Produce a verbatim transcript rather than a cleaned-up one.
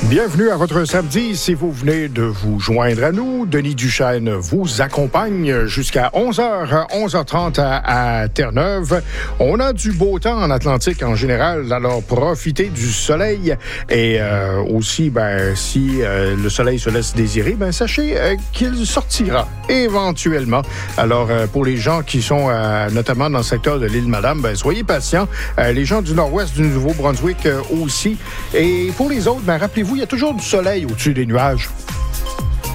Bienvenue à votre samedi. Si vous venez de vous joindre à nous, Denis Duchesne vous accompagne jusqu'à onze heures, onze heures trente à, à Terre-Neuve. On a du beau temps en Atlantique en général, alors profitez du soleil. Et euh, aussi, ben, si euh, le soleil se laisse désirer, ben, sachez euh, qu'il sortira éventuellement. Alors, euh, pour les gens qui sont euh, notamment dans le secteur de l'île Madame, ben, soyez patients. Euh, les gens du nord-ouest du Nouveau-Brunswick euh, aussi. Et pour les autres, ben, rappelez-vous, il y a toujours du soleil au-dessus des nuages.